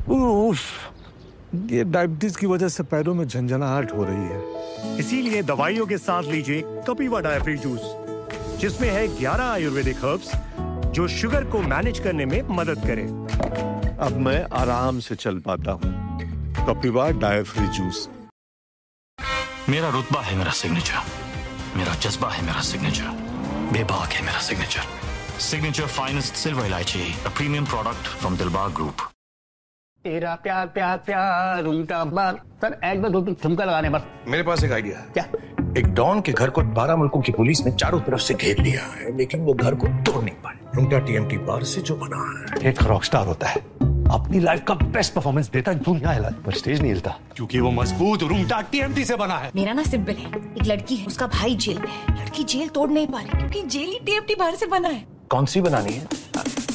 उफ, ये डायबिटीज की वजह से पैरों में झंझनाहट हो रही है। इसीलिए दवाइयों के साथ लीजिए कपिवा डायफ्री जूस, जिसमें है 11 आयुर्वेदिक हर्ब्स जो शुगर को मैनेज करने में मदद करे। अब मैं आराम से चल पाता हूँ। कपिवा डायफ्री जूस। मेरा रुतबा है मेरा सिग्नेचर, मेरा जज्बा है मेरा सिग्नेचर, बेबाक है मेरा सिग्नेचर। सिग्नेचर फाइनेस्ट सिल्वर इलायची, a premium product from Dilbag group. तेरा प्यार प्यार प्यार उनका बार। सर एक बार दो ठुमका लगाने बस। मेरे पास एक आइडिया है। क्या? एक डॉन के घर को 12 मुल्कों की पुलिस ने चारों तरफ से घेर लिया है, लेकिन वो घर को तोड़ नहीं पाए। रुंगटा टीएमटी बार से जो बना है, एक रॉकस्टार होता है, अपनी लाइफ का बेस्ट परफॉर्मेंस देता है, दुनिया हिला पर स्टेज नहीं हिलता, क्योंकि वो मजबूत रुंगटा टीएमटी से बना है। मेरा ना सिंपल है, एक लड़की है, उसका भाई जेल में है, लड़की जेल तोड़ नहीं पा रही क्योंकि जेल ही टीएमटी बाहर से बना है। कौन सी बनानी है?